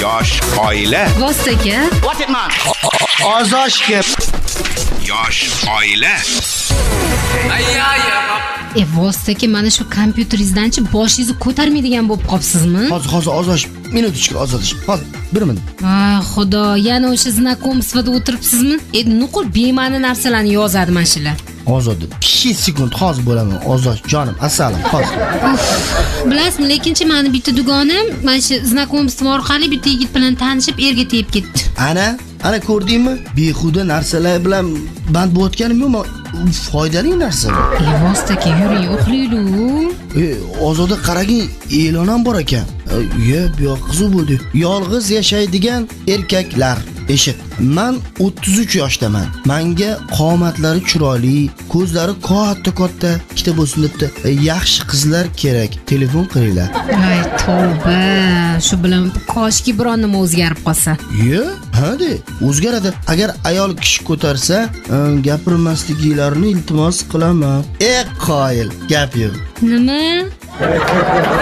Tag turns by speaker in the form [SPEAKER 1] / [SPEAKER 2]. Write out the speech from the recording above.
[SPEAKER 1] Yosh oila.
[SPEAKER 2] Vostaka.
[SPEAKER 3] What it man?
[SPEAKER 4] Ozoshga.
[SPEAKER 1] Yosh oila.
[SPEAKER 2] Vostaka, mana shu kompyuteringizdan-chi boshingizni ko'tarmaydigan bo'lib qolibsizmi?
[SPEAKER 4] Hozir ozosh. Minutочка ozosh. Hozir 1 minut.
[SPEAKER 2] Xudo, yana o'sha знаkomствоda o'tiribsizmi? Nuqul bema'ni narsalarni yozadi mana shular.
[SPEAKER 4] Ozod. 2 sekund hozir bo'laman. Ozosh jonim, assalam, hozir.
[SPEAKER 2] Bilasizmi, lekinchi mani bitta dugonim mana shu знаkomство orqali bitta yigit bilan tanishib, erga tegib ketdi.
[SPEAKER 4] Ana ko'rdingmi? Behuda narsalar bilan band bo'layotganim yo'qmi? Foydali narsalar.
[SPEAKER 2] Vostaka, yuring, uxlaylik.
[SPEAKER 4] Ozoda qaragin, e'lon ham bor ekan. Bu yoq qiziq bo'ldi. Yolg'iz yashaydigan erkaklar. Eshit, men 33 yoshdaman. Menga qomatlari chiroyli, ko'zlari katta, ikkita bo'lsin debdi. Yaxshi qizlar kerak. Telefon qilinglar.
[SPEAKER 2] Ay, tavba. Shu bilan koshki biron nima o'zgarib qolsa.
[SPEAKER 4] Hadi, o'zgaradi. Agar ayol kishi ko'tarsa, gapirmasliklarini iltimos qilaman. Qoyil, gap yo'q.
[SPEAKER 2] Nima?